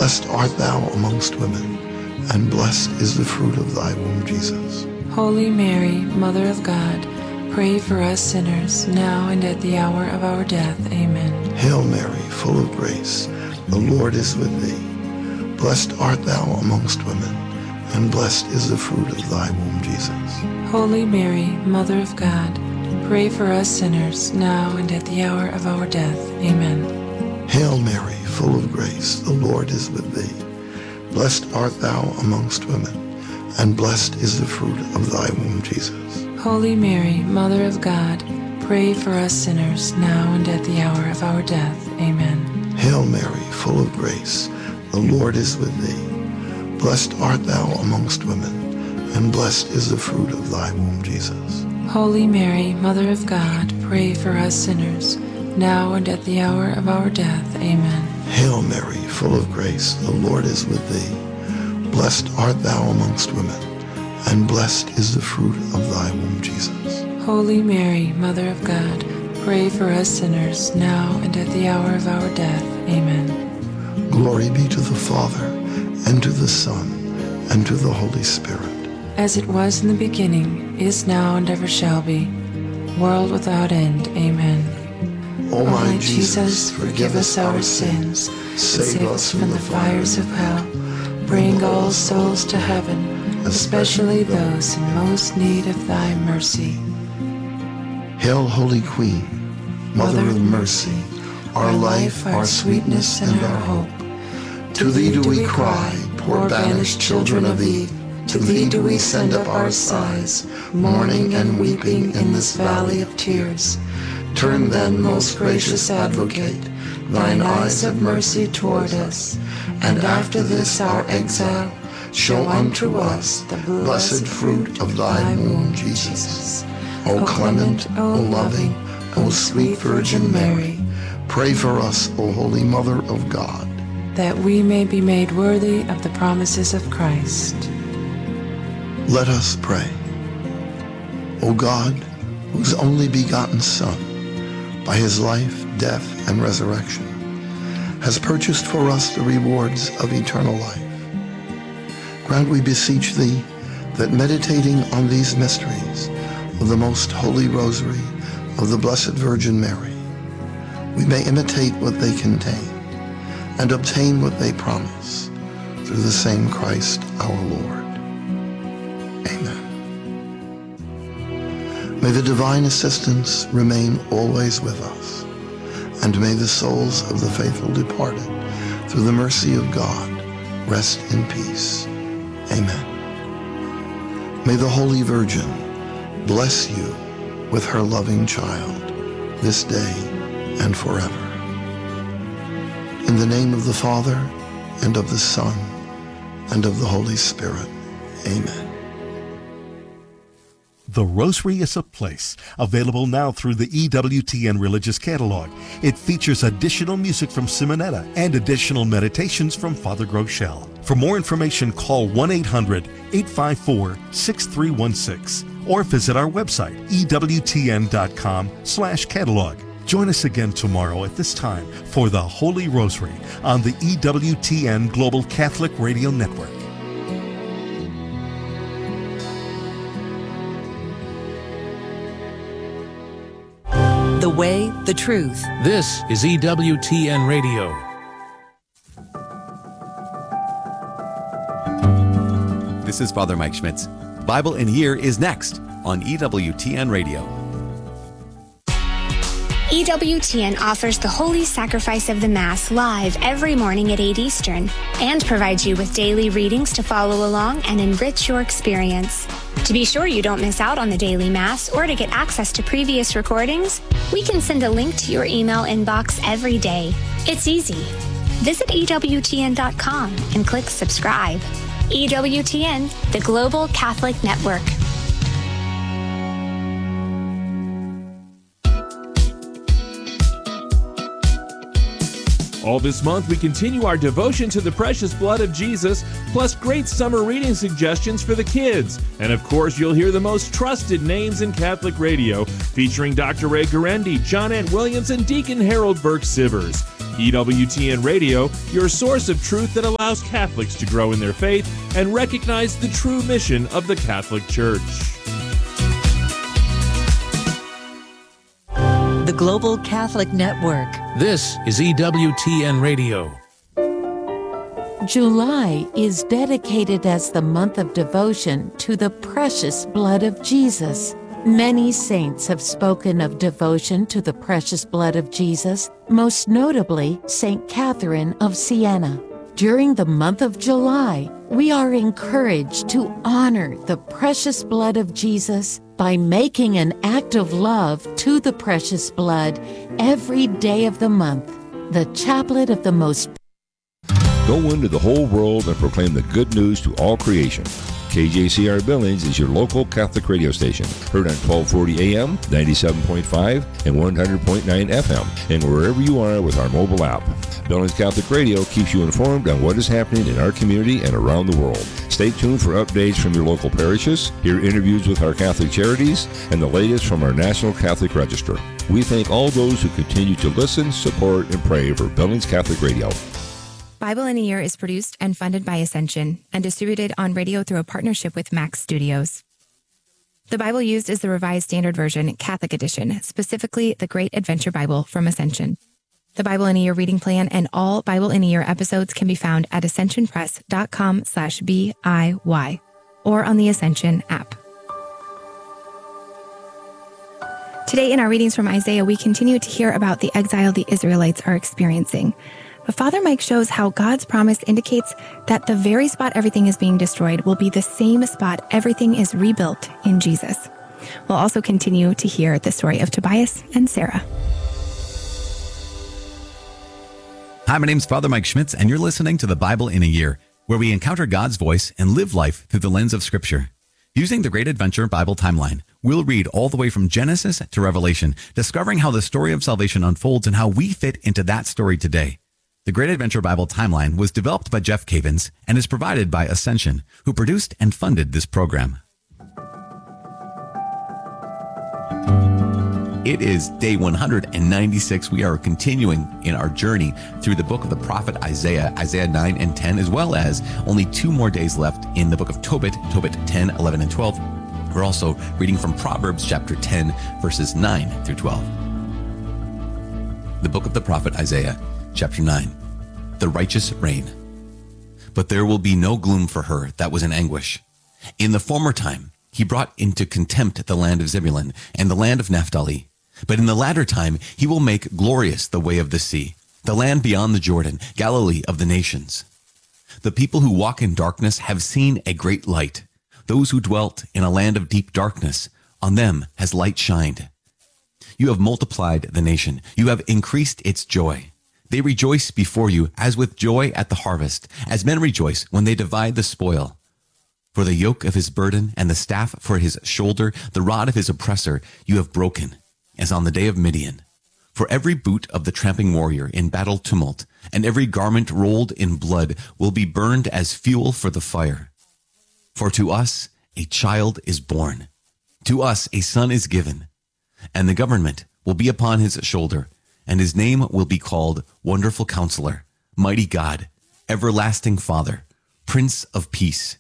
Blessed art thou amongst women, and blessed is the fruit of thy womb, Jesus. Holy Mary, Mother of God, pray for us sinners, now and at the hour of our death. Amen. Hail Mary, full of grace, the Lord is with thee. Blessed art thou amongst women, and blessed is the fruit of thy womb, Jesus. Holy Mary, Mother of God, pray for us sinners, now and at the hour of our death. Amen. Hail Mary, full of grace, the Lord is with thee. Blessed art thou amongst women, and blessed is the fruit of thy womb, Jesus. Holy Mary, Mother of God, pray for us sinners, now and at the hour of our death. Amen. Hail Mary, full of grace, the Lord is with thee. Blessed art thou amongst women, and blessed is the fruit of thy womb, Jesus. Holy Mary, Mother of God, pray for us sinners, now and at the hour of our death. Amen. Hail Mary, full of grace, the Lord is with thee. Blessed art thou amongst women, and blessed is the fruit of thy womb, Jesus. Holy Mary, Mother of God, pray for us sinners, now and at the hour of our death. Amen. Glory be to the Father, and to the Son, and to the Holy Spirit. As it was in the beginning, is now, and ever shall be, world without end. Amen. O my Jesus, forgive us our sins, save us from the fires of hell, bring all souls to heaven, especially those in most need of thy mercy. Hail, Holy Queen, Mother of mercy, our life, our sweetness, and our hope. To thee do we cry, poor banished children of Eve. To thee do we send up our sighs, mourning and weeping in this valley of tears. Turn then, most gracious Advocate, thine eyes of mercy toward us, and after this our exile, show unto us the blessed fruit of thy womb, Jesus. O clement, O loving, O sweet Virgin Mary, pray for us, O Holy Mother of God, that we may be made worthy of the promises of Christ. Let us pray. O God, whose only begotten Son, by his life, death, and resurrection, has purchased for us the rewards of eternal life, grant, we beseech thee, that meditating on these mysteries of the most holy rosary of the Blessed Virgin Mary, we may imitate what they contain and obtain what they promise, through the same Christ our Lord. Amen. May the divine assistance remain always with us, and may the souls of the faithful departed, through the mercy of God, rest in peace. Amen. May the Holy Virgin bless you with her loving child, this day and forever. In the name of the Father, and of the Son, and of the Holy Spirit. Amen. The Rosary is a Place, available now through the EWTN Religious Catalog. It features additional music from Simonetta and additional meditations from Father Groeschel. For more information, call 1-800-854-6316 or visit our website, ewtn.com/catalog. Join us again tomorrow at this time for the Holy Rosary on the EWTN Global Catholic Radio Network. The way, the truth. This is EWTN Radio. This is Father Mike Schmitz. Bible in a Year is next on EWTN Radio. EWTN offers the Holy Sacrifice of the Mass live every morning at 8 Eastern and provides you with daily readings to follow along and enrich your experience. To be sure you don't miss out on the daily Mass or to get access to previous recordings, we can send a link to your email inbox every day. It's easy. Visit EWTN.com and click subscribe. EWTN, the Global Catholic Network. All this month, we continue our devotion to the precious blood of Jesus, plus great summer reading suggestions for the kids. And of course, you'll hear the most trusted names in Catholic radio, featuring Dr. Ray Guarendi, John Ant Williams, and Deacon Harold Burke Sivers. EWTN Radio, your source of truth that allows Catholics to grow in their faith and recognize the true mission of the Catholic Church. The Global Catholic Network. This is EWTN Radio. July is dedicated as the month of devotion to the precious blood of Jesus. Many saints have spoken of devotion to the precious blood of Jesus, most notably St. Catherine of Siena. During the month of July, we are encouraged to honor the precious blood of Jesus by making an act of love to the precious blood every day of the month. The Chaplet of the Most Go into the whole world and proclaim the good news to all creation. KJCR Billings is your local Catholic radio station, heard on 1240 AM, 97.5, and 100.9 FM, and wherever you are with our mobile app. Billings Catholic Radio keeps you informed on what is happening in our community and around the world. Stay tuned for updates from your local parishes, hear interviews with our Catholic charities, and the latest from our National Catholic Register. We thank all those who continue to listen, support, and pray for Billings Catholic Radio. Bible in a Year is produced and funded by Ascension and distributed on radio through a partnership with Max Studios. The Bible used is the Revised Standard Version, Catholic Edition, specifically the Great Adventure Bible from Ascension. The Bible in a Year reading plan and all Bible in a Year episodes can be found at ascensionpress.com/BIY or on the Ascension app. Today in our readings from Isaiah, we continue to hear about the exile the Israelites are experiencing. But Father Mike shows how God's promise indicates that the very spot everything is being destroyed will be the same spot everything is rebuilt in Jesus. We'll also continue to hear the story of Tobias and Sarah. Hi, my name's Father Mike Schmitz, and you're listening to the Bible in a Year, where we encounter God's voice and live life through the lens of Scripture. Using the Great Adventure Bible Timeline, we'll read all the way from Genesis to Revelation, discovering how the story of salvation unfolds and how we fit into that story today. The Great Adventure Bible Timeline was developed by Jeff Cavins and is provided by Ascension, who produced and funded this program. It is day 196. We are continuing in our journey through the book of the prophet Isaiah, Isaiah 9 and 10, as well as only 2 more days left in the book of Tobit, Tobit 10, 11, and 12. We're also reading from Proverbs chapter 10, verses 9 through 12. The book of the prophet Isaiah, chapter 9. The righteous reign. But there will be no gloom for her that was in anguish. In the former time, he brought into contempt the land of Zebulun and the land of Naphtali. But in the latter time, he will make glorious the way of the sea, the land beyond the Jordan, Galilee of the nations. The people who walk in darkness have seen a great light. Those who dwelt in a land of deep darkness, on them has light shined. You have multiplied the nation. You have increased its joy. They rejoice before you as with joy at the harvest, as men rejoice when they divide the spoil. For the yoke of his burden and the staff for his shoulder, the rod of his oppressor, you have broken, as on the day of Midian. For every boot of the tramping warrior in battle tumult, and every garment rolled in blood will be burned as fuel for the fire. For to us a child is born, to us a son is given, and the government will be upon his shoulder, and his name will be called Wonderful Counselor, Mighty God, Everlasting Father, Prince of Peace.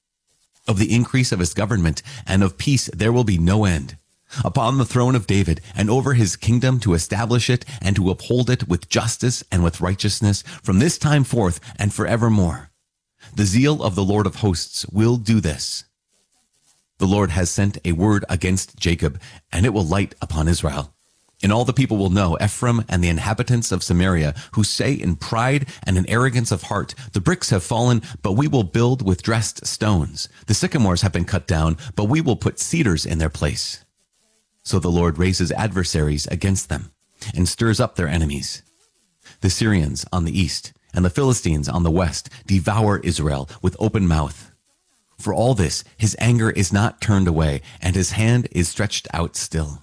Of the increase of his government and of peace there will be no end. Upon the throne of David and over his kingdom, to establish it and to uphold it with justice and with righteousness from this time forth and forevermore. The zeal of the Lord of hosts will do this. The Lord has sent a word against Jacob, and it will light upon Israel. And all the people will know, Ephraim and the inhabitants of Samaria, who say in pride and in arrogance of heart, the bricks have fallen, but we will build with dressed stones. The sycamores have been cut down, but we will put cedars in their place. So the Lord raises adversaries against them and stirs up their enemies. The Syrians on the east and the Philistines on the west devour Israel with open mouth. For all this, his anger is not turned away, and his hand is stretched out still.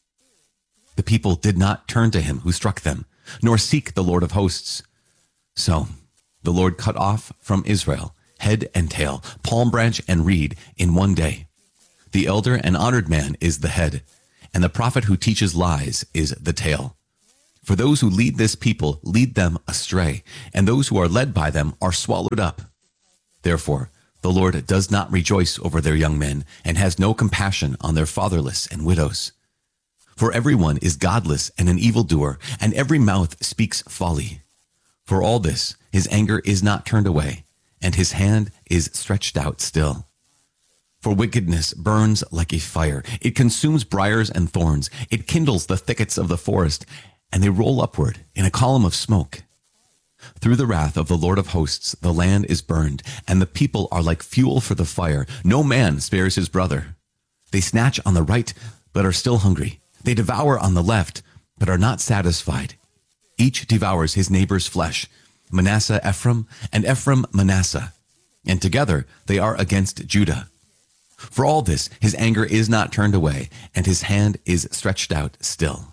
The people did not turn to him who struck them, nor seek the Lord of hosts. So the Lord cut off from Israel head and tail, palm branch and reed in one day. The elder and honored man is the head, and the prophet who teaches lies is the tail. For those who lead this people lead them astray, and those who are led by them are swallowed up. Therefore, the Lord does not rejoice over their young men, and has no compassion on their fatherless and widows. For everyone is godless and an evildoer, and every mouth speaks folly. For all this, his anger is not turned away, and his hand is stretched out still. For wickedness burns like a fire. It consumes briars and thorns. It kindles the thickets of the forest, and they roll upward in a column of smoke. Through the wrath of the Lord of hosts, the land is burned, and the people are like fuel for the fire. No man spares his brother. They snatch on the right, but are still hungry. They devour on the left, but are not satisfied. Each devours his neighbor's flesh, Manasseh Ephraim, and Ephraim Manasseh. And together they are against Judah. For all this, his anger is not turned away, and his hand is stretched out still.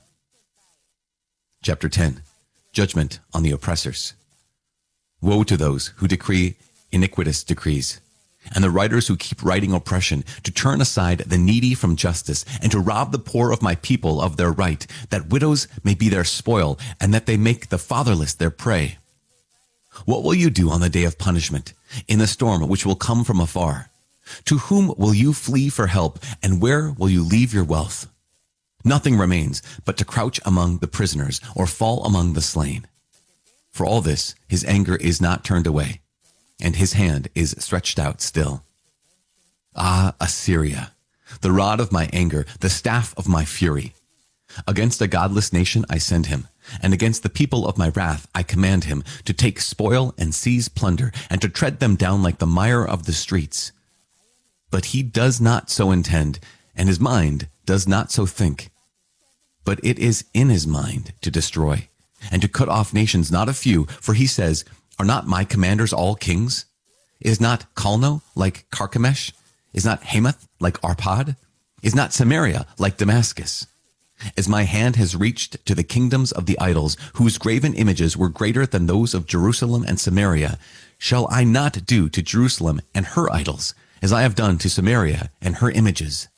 Chapter 10. Judgment on the oppressors. Woe to those who decree iniquitous decrees, and the writers who keep writing oppression, to turn aside the needy from justice, and to rob the poor of my people of their right, that widows may be their spoil, and that they make the fatherless their prey. What will you do on the day of punishment, in the storm which will come from afar? To whom will you flee for help, and where will you leave your wealth? Nothing remains but to crouch among the prisoners, or fall among the slain. For all this, his anger is not turned away, and his hand is stretched out still. Ah, Assyria, the rod of my anger, the staff of my fury. Against a godless nation I send him, and against the people of my wrath I command him, to take spoil and seize plunder, and to tread them down like the mire of the streets. But he does not so intend, and his mind does not so think. But it is in his mind to destroy, and to cut off nations, not a few, for he says, Are not my commanders all kings? Is not Calno like Carchemish? Is not Hamath like Arpad? Is not Samaria like Damascus? As my hand has reached to the kingdoms of the idols, whose graven images were greater than those of Jerusalem and Samaria, shall I not do to Jerusalem and her idols, as I have done to Samaria and her images?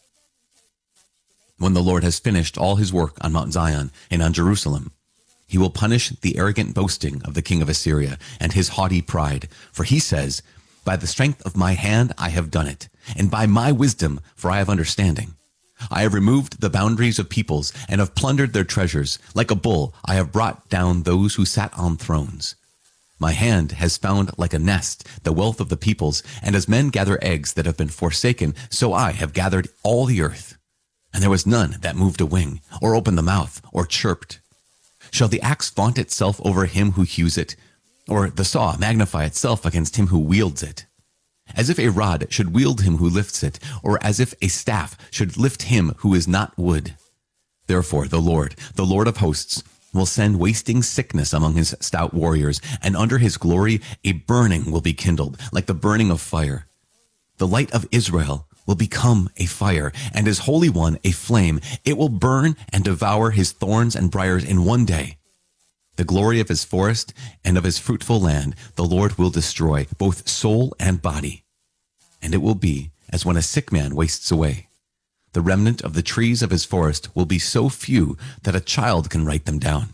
When the Lord has finished all his work on Mount Zion and on Jerusalem, he will punish the arrogant boasting of the king of Assyria and his haughty pride. For he says, By the strength of my hand I have done it, and by my wisdom, for I have understanding. I have removed the boundaries of peoples and have plundered their treasures. Like a bull, I have brought down those who sat on thrones. My hand has found like a nest the wealth of the peoples, and as men gather eggs that have been forsaken, so I have gathered all the earth. And there was none that moved a wing, or opened the mouth, or chirped. Shall the axe vaunt itself over him who hews it, or the saw magnify itself against him who wields it? As if a rod should wield him who lifts it, or as if a staff should lift him who is not wood. Therefore the Lord of hosts, will send wasting sickness among his stout warriors, and under his glory a burning will be kindled, like the burning of fire. The light of Israel will become a fire, and his Holy One a flame. It will burn and devour his thorns and briars in one day. The glory of his forest and of his fruitful land the Lord will destroy, both soul and body. And it will be as when a sick man wastes away. The remnant of the trees of his forest will be so few that a child can write them down.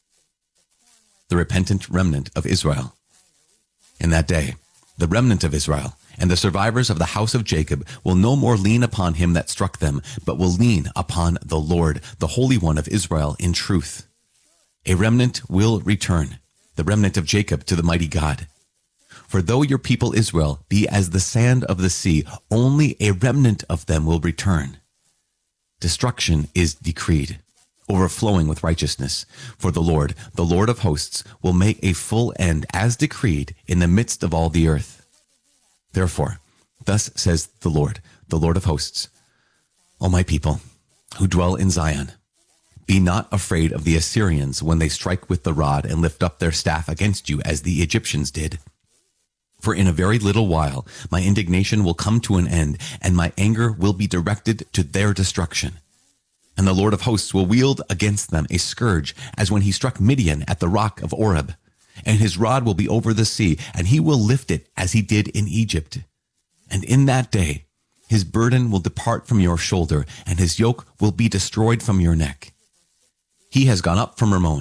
The repentant remnant of Israel. In that day, the remnant of Israel and the survivors of the house of Jacob will no more lean upon him that struck them, but will lean upon the Lord, the Holy One of Israel, in truth. A remnant will return, the remnant of Jacob, to the mighty God. For though your people Israel be as the sand of the sea, only a remnant of them will return. Destruction is decreed, overflowing with righteousness. For the Lord of hosts, will make a full end as decreed in the midst of all the earth. Therefore, thus says the Lord of hosts, O my people, who dwell in Zion, be not afraid of the Assyrians when they strike with the rod and lift up their staff against you as the Egyptians did. For in a very little while my indignation will come to an end, and my anger will be directed to their destruction. And the Lord of hosts will wield against them a scourge, as when he struck Midian at the rock of Oreb. And his rod will be over the sea, and he will lift it as he did in Egypt. And in that day his burden will depart from your shoulder, and his yoke will be destroyed from your neck. He has gone up from Rimmon.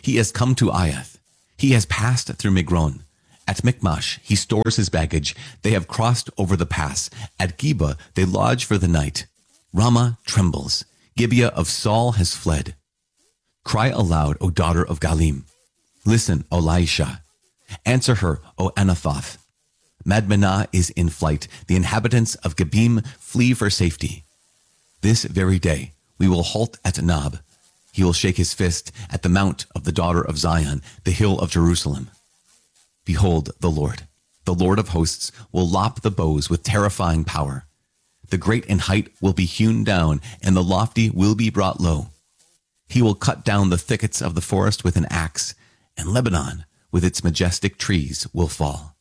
He has come to Aiath. He has passed through Migron. At Michmash, he stores his baggage. They have crossed over the pass. At Geba, they lodge for the night. Ramah trembles. Gibeah of Saul has fled. Cry aloud, O daughter of Galim. Listen, O Laisha. Answer her, O Anathoth. Madmenah is in flight. The inhabitants of Gebim flee for safety. This very day we will halt at Nob. He will shake his fist at the mount of the daughter of Zion, the hill of Jerusalem. Behold the Lord of hosts, will lop the bows with terrifying power. The great in height will be hewn down, and the lofty will be brought low. He will cut down the thickets of the forest with an axe, and Lebanon with its majestic trees will fall.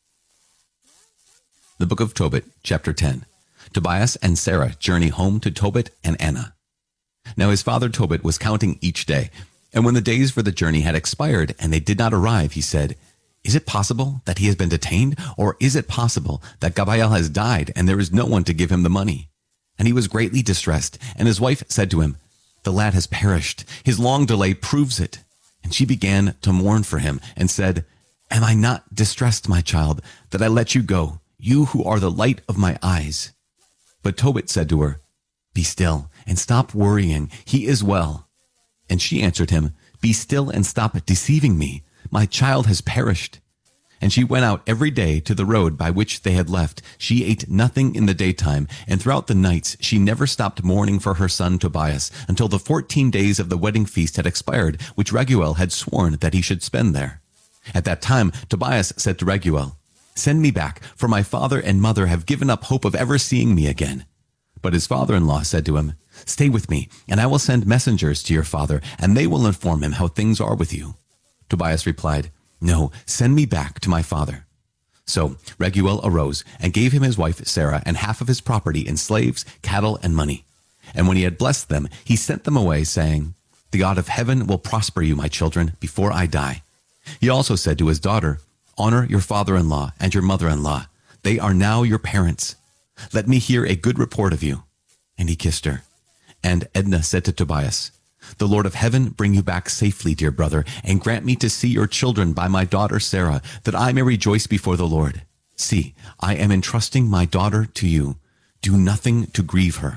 The book of Tobit, chapter 10. Tobias and Sarah journey home to Tobit and Anna. Now his father Tobit was counting each day, and when the days for the journey had expired and they did not arrive, he said, Is it possible that he has been detained, or is it possible that Gabael has died and there is no one to give him the money? And he was greatly distressed, and his wife said to him, The lad has perished. His long delay proves it. And she began to mourn for him and said, Am I not distressed, my child, that I let you go, you who are the light of my eyes? But Tobit said to her, Be still and stop worrying. He is well. And she answered him, Be still and stop deceiving me. My child has perished. And she went out every day to the road by which they had left. She ate nothing in the daytime, and throughout the nights she never stopped mourning for her son Tobias until the 14 days of the wedding feast had expired, which Raguel had sworn that he should spend there. At that time Tobias said to Raguel, Send me back, for my father and mother have given up hope of ever seeing me again. But his father-in-law said to him, Stay with me, and I will send messengers to your father, and they will inform him how things are with you. Tobias replied, No, send me back to my father. So Raguel arose and gave him his wife Sarah and half of his property in slaves, cattle, and money. And when he had blessed them, he sent them away, saying, The God of heaven will prosper you, my children, before I die. He also said to his daughter, Honor your father-in-law and your mother-in-law. They are now your parents. Let me hear a good report of you. And he kissed her. And Edna said to Tobias, The Lord of heaven bring you back safely, dear brother, and grant me to see your children by my daughter Sarah, that I may rejoice before the Lord. See, I am entrusting my daughter to you. Do nothing to grieve her.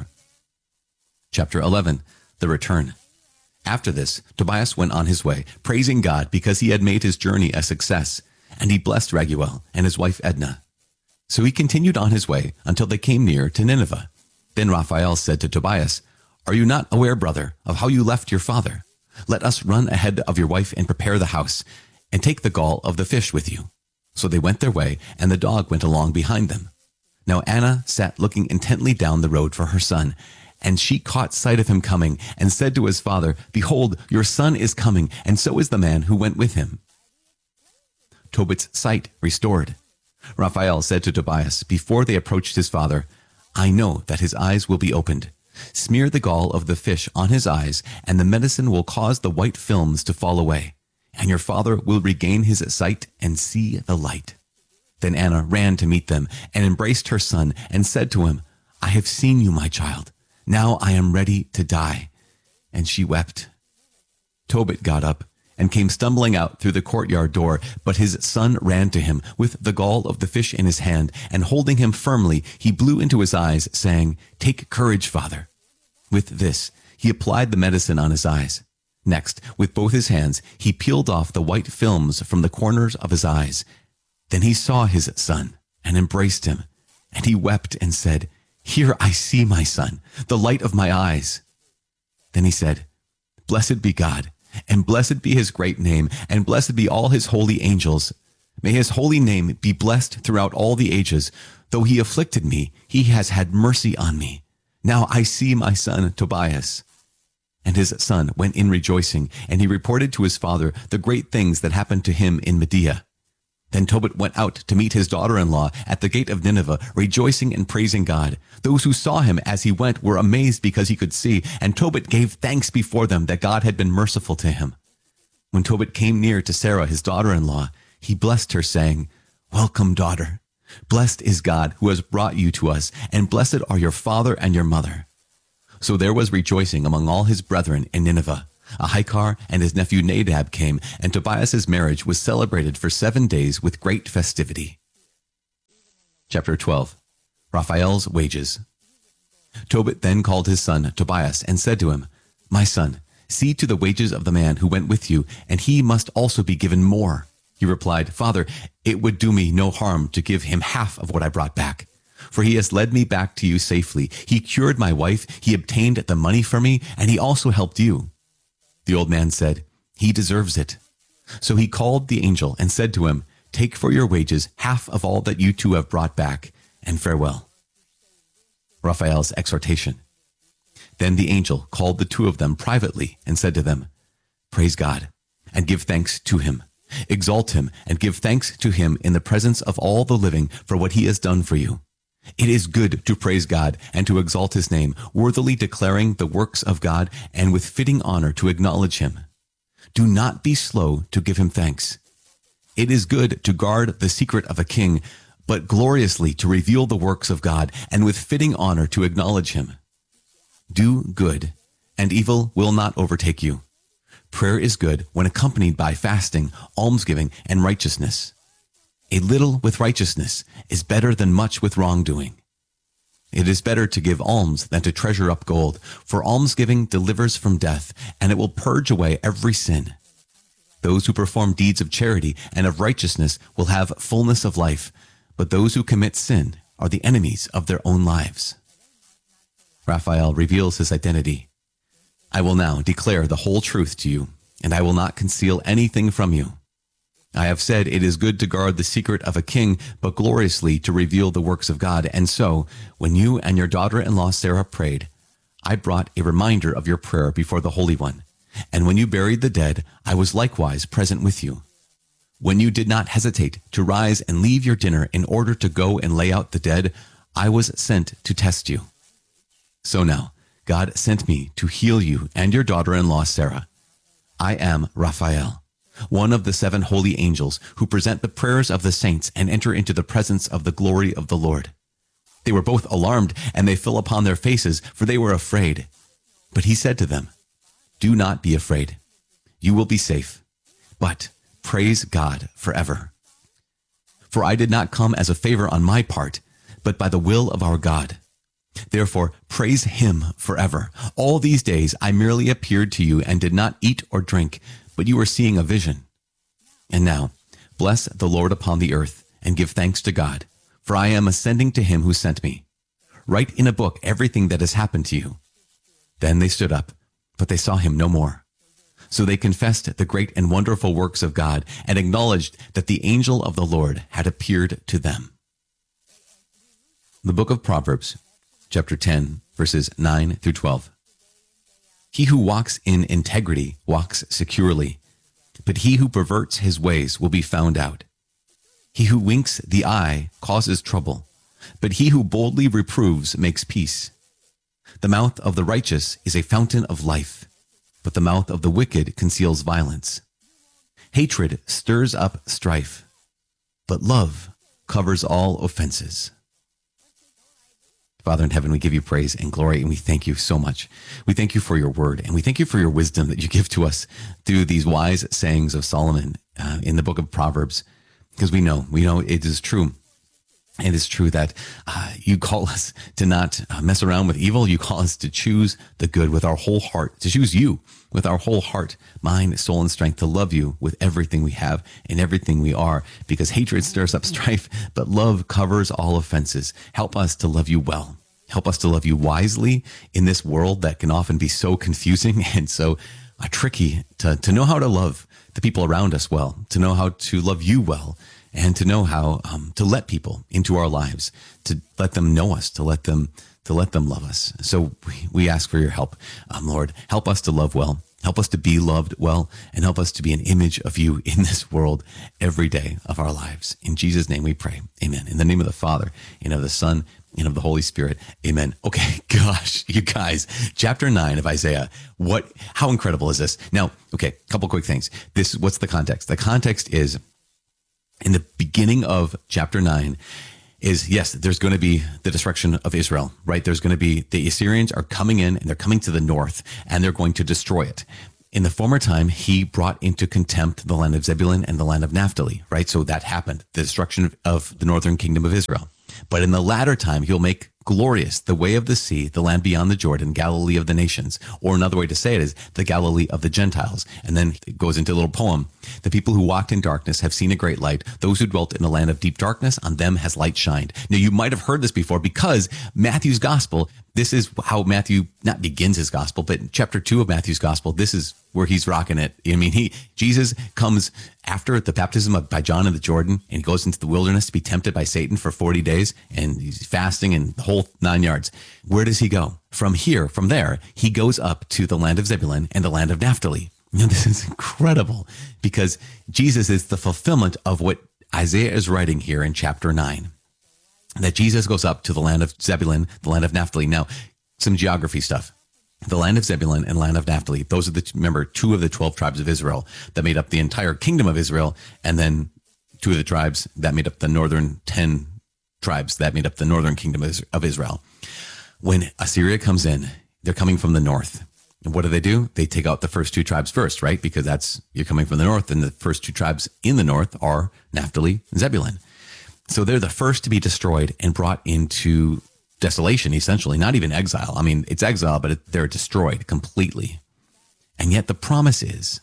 Chapter 11. The Return. After this, Tobias went on his way, praising God because he had made his journey a success, and he blessed Raguel and his wife Edna. So he continued on his way until they came near to Nineveh. Then Raphael said to Tobias, Are you not aware, brother, of how you left your father? Let us run ahead of your wife and prepare the house, and take the gall of the fish with you. So they went their way, and the dog went along behind them. Now Anna sat looking intently down the road for her son, and she caught sight of him coming, and said to his father, Behold, your son is coming, and so is the man who went with him. Tobit's sight restored. Raphael said to Tobias, before they approached his father, I know that his eyes will be opened. Smear the gall of the fish on his eyes, and the medicine will cause the white films to fall away, and your father will regain his sight and see the light. Then Anna ran to meet them and embraced her son and said to him, I have seen you, my child. Now I am ready to die. And she wept. Tobit got up and came stumbling out through the courtyard door, but his son ran to him with the gall of the fish in his hand, and holding him firmly, he blew into his eyes, saying, Take courage, father. With this, he applied the medicine on his eyes. Next, with both his hands, he peeled off the white films from the corners of his eyes. Then he saw his son and embraced him, and he wept and said, Here I see my son, the light of my eyes. Then he said, Blessed be God, and blessed be his great name, and blessed be all his holy angels. May his holy name be blessed throughout all the ages. Though he afflicted me, he has had mercy on me. Now I see my son Tobias. And his son went in rejoicing, and he reported to his father the great things that happened to him in Media. Then Tobit went out to meet his daughter-in-law at the gate of Nineveh, rejoicing and praising God. Those who saw him as he went were amazed because he could see, and Tobit gave thanks before them that God had been merciful to him. When Tobit came near to Sarah, his daughter-in-law, he blessed her, saying, Welcome, daughter. Blessed is God who has brought you to us, and blessed are your father and your mother. So there was rejoicing among all his brethren in Nineveh, Ahikar and his nephew Nadab came, and Tobias's marriage was celebrated for 7 days with great festivity. Chapter 12. Raphael's wages. Tobit then called his son Tobias and said to him, "My son, see to the wages of the man who went with you, and he must also be given more." He replied, "Father, it would do me no harm to give him half of what I brought back. For he has led me back to you safely. He cured my wife, he obtained the money for me, and he also helped you." The old man said, "He deserves it." So he called the angel and said to him, "Take for your wages half of all that you two have brought back, and farewell." Raphael's exhortation. Then the angel called the two of them privately and said to them, "Praise God, and give thanks to him. Exalt him, and give thanks to him in the presence of all the living for what he has done for you. It is good to praise God and to exalt his name, worthily declaring the works of God, and with fitting honor to acknowledge him. Do not be slow to give him thanks. It is good to guard the secret of a king, but gloriously to reveal the works of God, and with fitting honor to acknowledge him. Do good, and evil will not overtake you. Prayer is good when accompanied by fasting, almsgiving, and righteousness. A little with righteousness is better than much with wrongdoing. It is better to give alms than to treasure up gold, for almsgiving delivers from death, and it will purge away every sin. Those who perform deeds of charity and of righteousness will have fullness of life, but those who commit sin are the enemies of their own lives. Raphael reveals his identity. I will now declare the whole truth to you, and I will not conceal anything from you. I have said it is good to guard the secret of a king, but gloriously to reveal the works of God. And so, when you and your daughter-in-law Sarah prayed, I brought a reminder of your prayer before the Holy One. And when you buried the dead, I was likewise present with you. When you did not hesitate to rise and leave your dinner in order to go and lay out the dead, I was sent to test you. So now, God sent me to heal you and your daughter-in-law Sarah. I am Raphael, one of the 7 holy angels who present the prayers of the saints and enter into the presence of the glory of the Lord. They were both alarmed, and they fell upon their faces, for they were afraid. But he said to them, Do not be afraid. You will be safe, but praise God forever. For I did not come as a favor on my part, but by the will of our God. Therefore, praise him forever. All these days I merely appeared to you and did not eat or drink, but you were seeing a vision. And now, bless the Lord upon the earth, and give thanks to God, for I am ascending to him who sent me. Write in a book everything that has happened to you. Then they stood up, but they saw him no more. So they confessed the great and wonderful works of God, and acknowledged that the angel of the Lord had appeared to them. The book of Proverbs, chapter 10, verses 9 through 12. He who walks in integrity walks securely, but he who perverts his ways will be found out. He who winks the eye causes trouble, but he who boldly reproves makes peace. The mouth of the righteous is a fountain of life, but the mouth of the wicked conceals violence. Hatred stirs up strife, but love covers all offenses. Father in heaven, we give you praise and glory, and we thank you so much. We thank you for your word, and we thank you for your wisdom that you give to us through these wise sayings of Solomon in the book of Proverbs, because we know it is true. It is true that you call us to not mess around with evil. You call us to choose the good with our whole heart, to choose you with our whole heart, mind, soul, and strength, to love you with everything we have and everything we are, because hatred stirs up strife, but love covers all offenses. Help us to love you well. Help us to love you wisely in this world that can often be so confusing and so tricky, to know how to love the people around us well, to know how to love you well, and to know how to let people into our lives, to let them know us, to let them love us. So we ask for your help, Lord. Help us to love well. Help us to be loved well, and help us to be an image of you in this world every day of our lives. In Jesus' name we pray. Amen. In the name of the Father, and of the Son, and of the Holy Spirit. Amen. Okay, gosh, you guys, chapter 9 of Isaiah. How incredible is this? Now, okay, a couple quick things. What's the context? The context is, in the beginning of chapter 9 is, yes, there's going to be the destruction of Israel, right? There's going to be, the Assyrians are coming in, and they're coming to the north, and they're going to destroy it. In the former time, he brought into contempt the land of Zebulun and the land of Naphtali, right? So that happened, the destruction of the northern kingdom of Israel. But in the latter time, he'll make glorious the way of the sea, the land beyond the Jordan, Galilee of the nations. Or another way to say it is the Galilee of the Gentiles. And then it goes into a little poem. The people who walked in darkness have seen a great light. Those who dwelt in a land of deep darkness, on them has light shined. Now, you might have heard this before because Matthew's gospel, this is how Matthew not begins his gospel, but chapter 2 of Matthew's gospel, this is where he's rocking it. I mean, Jesus comes after the baptism by John in the Jordan, and he goes into the wilderness to be tempted by Satan for 40 days, and he's fasting and the whole 9 yards. Where does he go? From there, he goes up to the land of Zebulun and the land of Naphtali. Now, this is incredible because Jesus is the fulfillment of what Isaiah is writing here in chapter 9. That Jesus goes up to the land of Zebulun, the land of Naphtali. Now, some geography stuff. The land of Zebulun and land of Naphtali, those are remember, 2 of the 12 tribes of Israel that made up the entire kingdom of Israel, and then 2 of the tribes that made up the northern 10 tribes that made up the northern kingdom of Israel. When Assyria comes in, they're coming from the north. And what do? They take out the first 2 tribes first, right? Because you're coming from the north, and the first 2 tribes in the north are Naphtali and Zebulun. So they're the first to be destroyed and brought into desolation, essentially, not even exile. I mean, it's exile, but they're destroyed completely. And yet the promise is,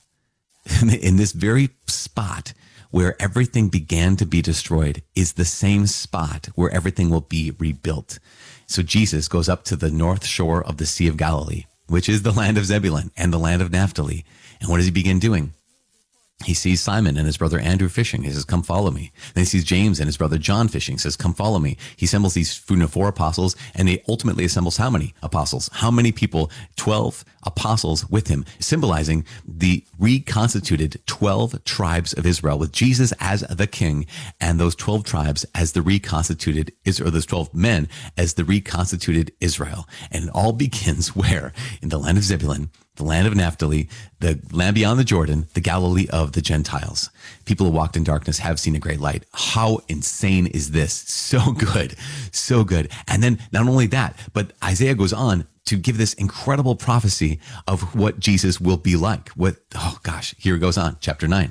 in this very spot where everything began to be destroyed is the same spot where everything will be rebuilt. So Jesus goes up to the north shore of the Sea of Galilee, which is the land of Zebulun and the land of Naphtali. And what does he begin doing? He sees Simon and his brother Andrew fishing. He says, come follow me. Then he sees James and his brother John fishing. He says, come follow me. He assembles these 4 apostles, and he ultimately assembles how many apostles? How many people? 12 apostles with him, symbolizing the reconstituted 12 tribes of Israel, with Jesus as the king and those 12 tribes as the reconstituted Israel, those 12 men as the reconstituted Israel. And it all begins where? In the land of Zebulun, the land of Naphtali, the land beyond the Jordan, the Galilee of the Gentiles. People who walked in darkness have seen a great light. How insane is this? So good. So good. And then not only that, but Isaiah goes on to give this incredible prophecy of what Jesus will be like. Here it goes on, chapter 9.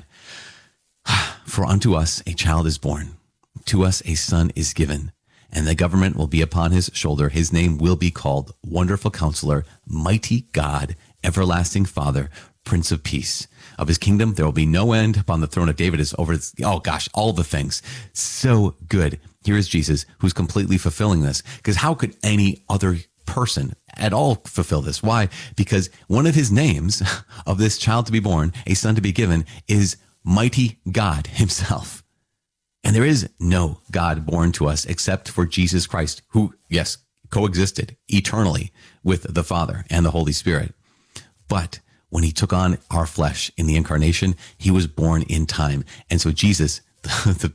For unto us a child is born, to us a son is given, and the government will be upon his shoulder. His name will be called Wonderful Counselor, Mighty God, Everlasting Father, Prince of Peace. Of his kingdom, there will be no end. Upon the throne of David is over. All the things. So good. Here is Jesus, who's completely fulfilling this. Because how could any other person at all fulfill this? Why? Because one of his names of this child to be born, a son to be given, is Mighty God himself. And there is no God born to us except for Jesus Christ, who, yes, coexisted eternally with the Father and the Holy Spirit. But when he took on our flesh in the incarnation, he was born in time. And so Jesus, the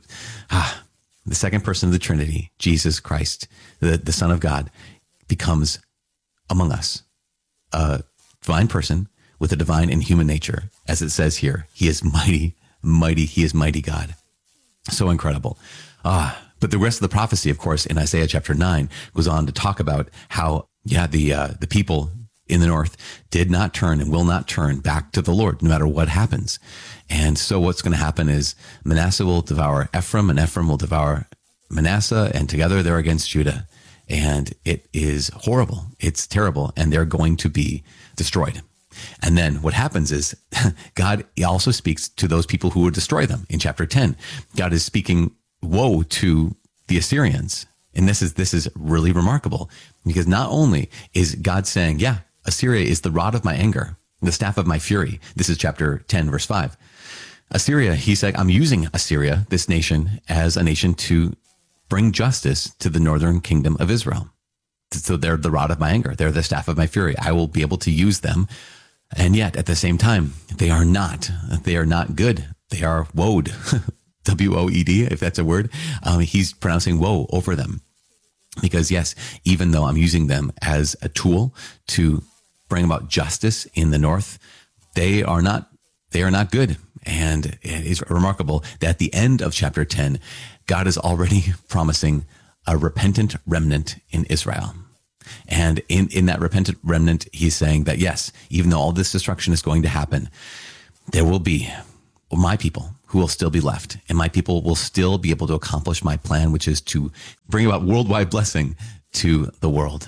second person of the Trinity, Jesus Christ, the Son of God, becomes among us a divine person with a divine and human nature. As it says here, he is mighty, mighty. He is mighty God. So incredible. But the rest of the prophecy, of course, in Isaiah chapter 9 goes on to talk about how, the people in the north did not turn and will not turn back to the Lord, no matter what happens. And so what's going to happen is Manasseh will devour Ephraim, and Ephraim will devour Manasseh, and together they're against Judah. And it is horrible. It's terrible. And they're going to be destroyed. And then what happens is God also speaks to those people who would destroy them. In chapter 10, God is speaking woe to the Assyrians. And this is really remarkable, because not only is God saying, Assyria is the rod of my anger, the staff of my fury. This is chapter 10, verse 5. Assyria, he's like, I'm using Assyria, this nation, as a nation to bring justice to the northern kingdom of Israel. So they're the rod of my anger. They're the staff of my fury. I will be able to use them. And yet at the same time, they are not good. They are woed, W-O-E-D, if that's a word. He's pronouncing woe over them. Because yes, even though I'm using them as a tool to bring about justice in the north, they are not good. And it is remarkable that at the end of chapter 10, God is already promising a repentant remnant in Israel. And in that repentant remnant, he's saying that, yes, even though all this destruction is going to happen, there will be my people who will still be left, and my people will still be able to accomplish my plan, which is to bring about worldwide blessing to the world.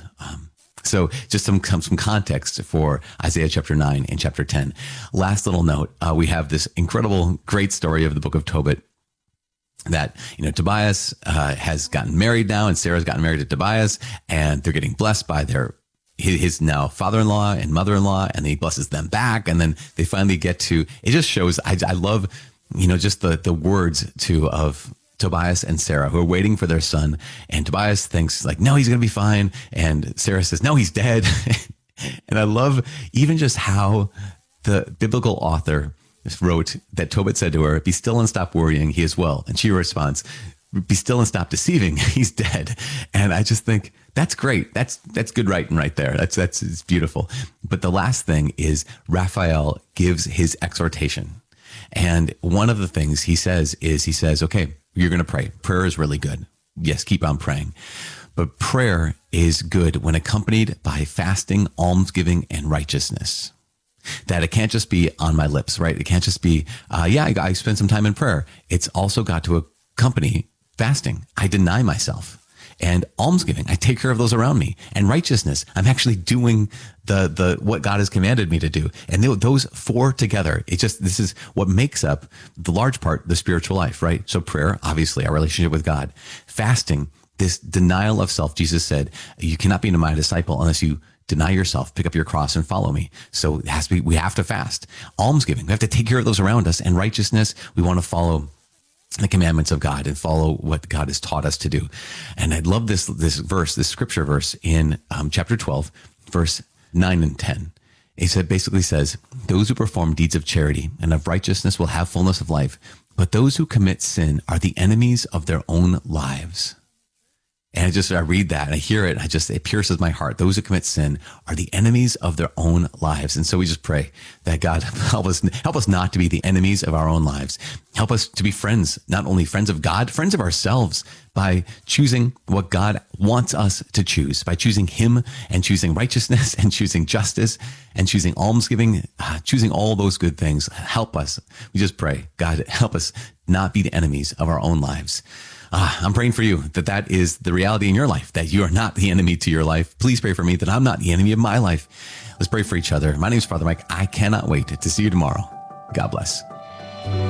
So just some context for Isaiah chapter 9 and chapter 10. Last little note, we have this incredible, great story of the book of Tobit, that, Tobias has gotten married now, and Sarah's gotten married to Tobias, and they're getting blessed by his now father-in-law and mother-in-law, and he blesses them back. And then they finally get to, it just shows, I love, just the words of Tobias and Sarah, who are waiting for their son. And Tobias thinks like, no, he's going to be fine. And Sarah says, no, he's dead. And I love even just how the biblical author wrote that Tobit said to her, be still and stop worrying. He is well. And she responds, be still and stop deceiving. He's dead. And I just think that's great. That's good writing right there. It's beautiful. But the last thing is Raphael gives his exhortation. And one of the things he says, okay, you're going to pray. Prayer is really good. Yes, keep on praying. But prayer is good when accompanied by fasting, almsgiving, and righteousness. That it can't just be on my lips, right? It can't just be, I spend some time in prayer. It's also got to accompany fasting. I deny myself. And almsgiving, I take care of those around me. And righteousness, I'm actually doing the what God has commanded me to do. And those four together, this is what makes up the large part, the spiritual life, right? So prayer, obviously, our relationship with God. Fasting, this denial of self. Jesus said, you cannot be my disciple unless you deny yourself, pick up your cross and follow me. So we have to fast. Almsgiving, we have to take care of those around us. And righteousness, we want to follow the commandments of God and follow what God has taught us to do. And I love this scripture verse in chapter 12, verse 9 and 10. It basically says, those who perform deeds of charity and of righteousness will have fullness of life, but those who commit sin are the enemies of their own lives. And I read that and I hear it. It pierces my heart. Those who commit sin are the enemies of their own lives. And so we just pray that God help us not to be the enemies of our own lives. Help us to be friends, not only friends of God, friends of ourselves, by choosing what God wants us to choose, by choosing Him and choosing righteousness and choosing justice and choosing almsgiving, choosing all those good things. Help us. We just pray, God, help us not be the enemies of our own lives. I'm praying for you that is the reality in your life, that you are not the enemy to your life. Please pray for me that I'm not the enemy of my life. Let's pray for each other. My name is Father Mike. I cannot wait to see you tomorrow. God bless.